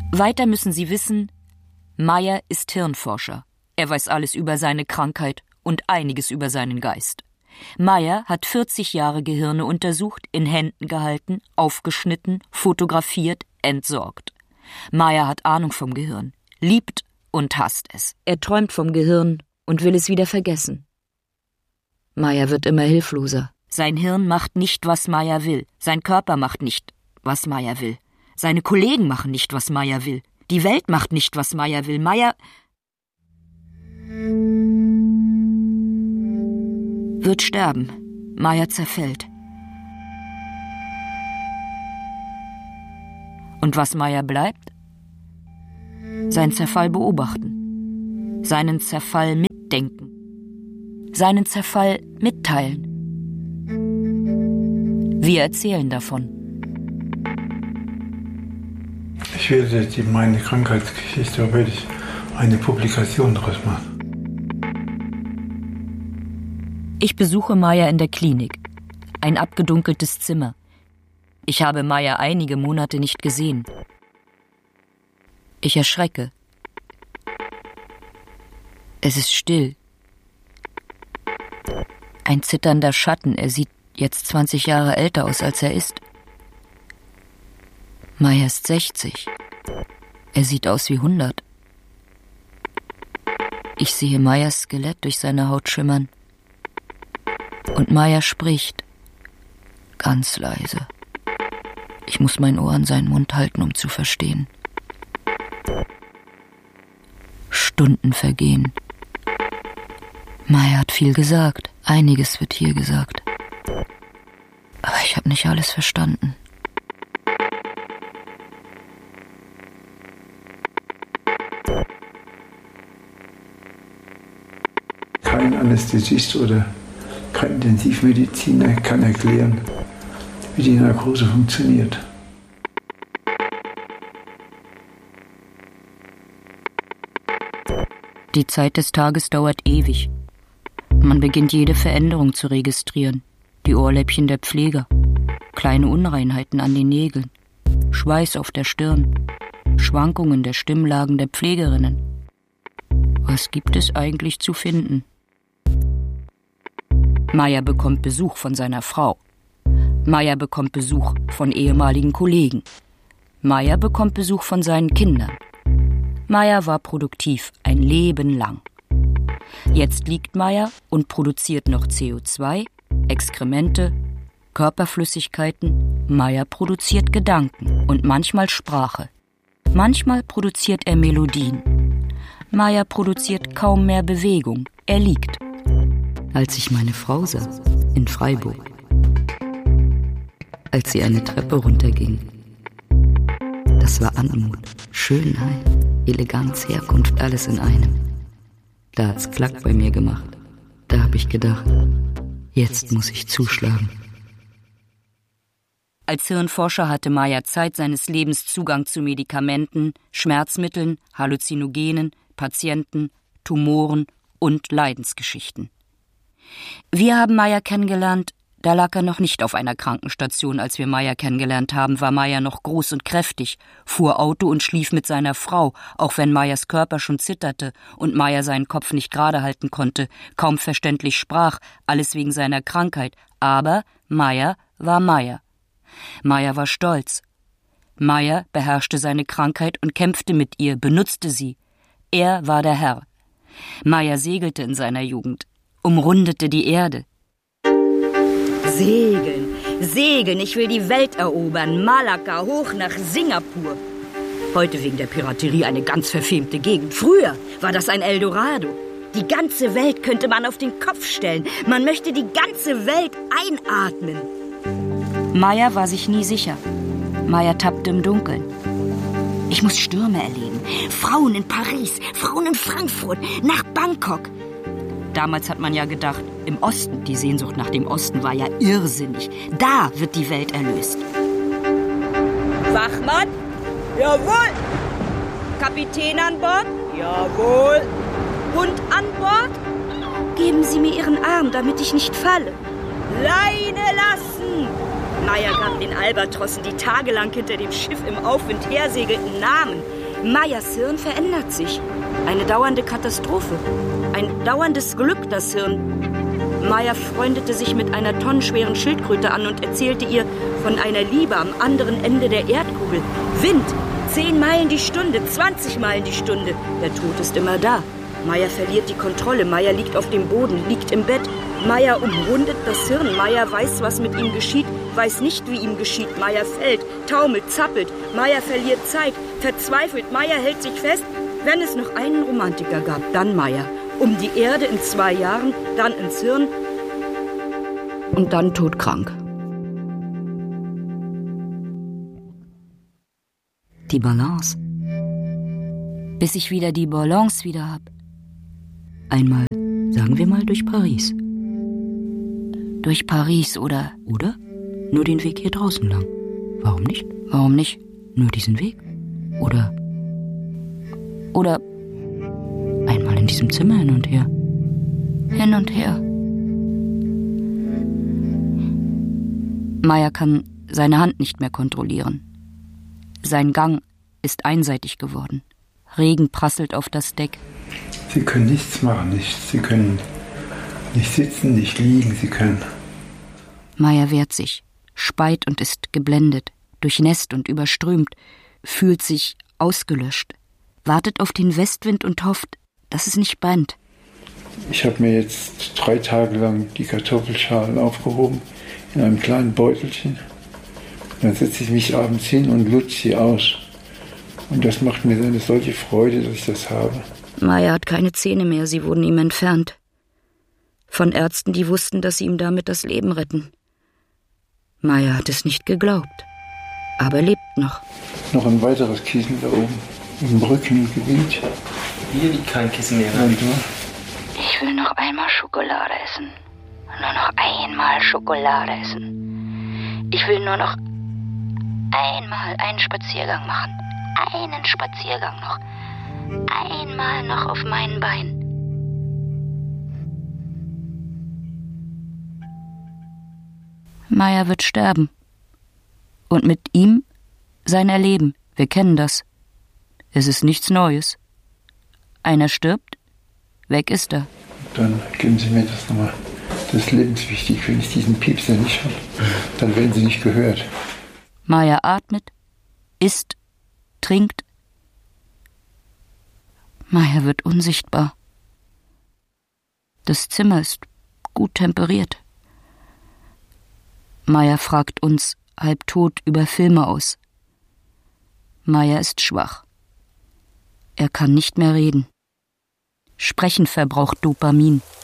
Weiter müssen Sie wissen, Meyer ist Hirnforscher. Er weiß alles über seine Krankheit und einiges über seinen Geist. Meyer hat 40 Jahre Gehirne untersucht, in Händen gehalten, aufgeschnitten, fotografiert, entsorgt. Meyer hat Ahnung vom Gehirn, liebt und hasst es. Er träumt vom Gehirn und will es wieder vergessen. Meyer wird immer hilfloser. Sein Hirn macht nicht, was Meyer will. Sein Körper macht nicht, was Meyer will. Seine Kollegen machen nicht, was Meyer will. Die Welt macht nicht, was Meyer will. Meyer wird sterben. Meyer zerfällt. Und was Meyer bleibt? Seinen Zerfall beobachten. Seinen Zerfall mitdenken. Seinen Zerfall mitteilen. Wir erzählen davon. Ich werde meine Krankheitsgeschichte, werde ich eine Publikation daraus machen. Ich besuche Meyer in der Klinik. Ein abgedunkeltes Zimmer. Ich habe Meyer einige Monate nicht gesehen. Ich erschrecke. Es ist still. Ein zitternder Schatten. Er sieht jetzt 20 Jahre älter aus, als er ist. Meyer ist 60. Er sieht aus wie 100. Ich sehe Meyers Skelett durch seine Haut schimmern. Und Meyer spricht. Ganz leise. Ich muss mein Ohr an seinen Mund halten, um zu verstehen. Stunden vergehen. Meyer hat viel gesagt. Einiges wird hier gesagt. Aber ich habe nicht alles verstanden. Kein Anästhesist oder kein Intensivmediziner kann erklären, wie die Narkose funktioniert. Die Zeit des Tages dauert ewig. Man beginnt jede Veränderung zu registrieren. Die Ohrläppchen der Pfleger, kleine Unreinheiten an den Nägeln, Schweiß auf der Stirn, Schwankungen der Stimmlagen der Pflegerinnen. Was gibt es eigentlich zu finden? Meyer bekommt Besuch von seiner Frau. Meyer bekommt Besuch von ehemaligen Kollegen. Meyer bekommt Besuch von seinen Kindern. Meyer war produktiv, ein Leben lang. Jetzt liegt Meyer und produziert noch CO2, Exkremente, Körperflüssigkeiten. Meyer produziert Gedanken und manchmal Sprache. Manchmal produziert er Melodien. Meyer produziert kaum mehr Bewegung. Er liegt. Als ich meine Frau sah, in Freiburg, als sie eine Treppe runterging, das war Anmut, Schönheit, Eleganz, Herkunft, alles in einem. Da hat's Klack bei mir gemacht. Da hab ich gedacht, jetzt muss ich zuschlagen. Als Hirnforscher hatte Meyer Zeit seines Lebens Zugang zu Medikamenten, Schmerzmitteln, Halluzinogenen, Patienten, Tumoren und Leidensgeschichten. Wir haben Meyer kennengelernt, da lag er noch nicht auf einer Krankenstation. Als wir Meyer kennengelernt haben, war Meyer noch groß und kräftig, fuhr Auto und schlief mit seiner Frau, auch wenn Meyers Körper schon zitterte und Meyer seinen Kopf nicht gerade halten konnte, kaum verständlich sprach, alles wegen seiner Krankheit. Aber Meyer war Meyer. Meyer war stolz. Meyer beherrschte seine Krankheit und kämpfte mit ihr, benutzte sie. Er war der Herr. Meyer segelte in seiner Jugend, umrundete die Erde. Segeln, segeln, ich will die Welt erobern, Malakka hoch nach Singapur. Heute wegen der Piraterie eine ganz verfemte Gegend. Früher war das ein Eldorado. Die ganze Welt könnte man auf den Kopf stellen. Man möchte die ganze Welt einatmen. Meyer war sich nie sicher. Meyer tappte im Dunkeln. Ich muss Stürme erleben. Frauen in Paris, Frauen in Frankfurt, nach Bangkok. Damals hat man ja gedacht, im Osten, die Sehnsucht nach dem Osten war ja irrsinnig. Da wird die Welt erlöst. Wachmann? Jawohl. Kapitän an Bord? Jawohl. Hund an Bord? Geben Sie mir Ihren Arm, damit ich nicht falle. Leine lassen! Meyer gab den Albatrossen, die tagelang hinter dem Schiff im Aufwind hersegelten, Namen. Meyers Hirn verändert sich. Eine dauernde Katastrophe. Ein dauerndes Glück, das Hirn. Meyer freundete sich mit einer tonnenschweren Schildkröte an und erzählte ihr von einer Liebe am anderen Ende der Erdkugel. Wind, 10 Meilen die Stunde, 20 Meilen die Stunde. Der Tod ist immer da. Meyer verliert die Kontrolle. Meyer liegt auf dem Boden, liegt im Bett. Meyer umrundet das Hirn. Meyer weiß, was mit ihm geschieht, weiß nicht, wie ihm geschieht. Meyer fällt, taumelt, zappelt. Meyer verliert Zeit, verzweifelt. Meyer hält sich fest. Wenn es noch einen Romantiker gab, dann Meyer. Um die Erde in 2 Jahren, dann ins Hirn und dann todkrank. Die Balance. Bis ich wieder die Balance wieder hab. Einmal, sagen wir mal, durch Paris. Durch Paris oder nur den Weg hier draußen lang. Warum nicht? Warum nicht nur diesen Weg? Oder einmal in diesem Zimmer hin und her. Hin und her. Meyer kann seine Hand nicht mehr kontrollieren. Sein Gang ist einseitig geworden. Regen prasselt auf das Deck. Sie können nichts machen, nichts. Sie können nicht sitzen, nicht liegen, sie können. Meyer wehrt sich, speit und ist geblendet, durchnässt und überströmt, fühlt sich ausgelöscht, wartet auf den Westwind und hofft, dass es nicht brennt. Ich habe mir jetzt 3 Tage lang die Kartoffelschalen aufgehoben in einem kleinen Beutelchen. Dann setze ich mich abends hin und lutsche sie aus. Und das macht mir eine solche Freude, dass ich das habe. Meyer hat keine Zähne mehr, sie wurden ihm entfernt. Von Ärzten, die wussten, dass sie ihm damit das Leben retten. Meyer hat es nicht geglaubt, aber lebt noch. Noch ein weiteres Kissen da oben, im Rückengebiet. Hier liegt kein Kissen mehr. Ich will noch einmal Schokolade essen. Nur noch einmal Schokolade essen. Ich will nur noch einmal einen Spaziergang machen. Einen Spaziergang noch. Einmal noch auf meinen Beinen. Meyer wird sterben. Und mit ihm sein Erleben. Wir kennen das. Es ist nichts Neues. Einer stirbt, weg ist er. Dann geben Sie mir das nochmal. Das ist lebenswichtig. Wenn ich diesen Piepser nicht habe, dann werden Sie nicht gehört. Meyer atmet, isst, trinkt. Meyer wird unsichtbar. Das Zimmer ist gut temperiert. Meyer fragt uns halbtot über Filme aus. Meyer ist schwach. Er kann nicht mehr reden. Sprechen verbraucht Dopamin.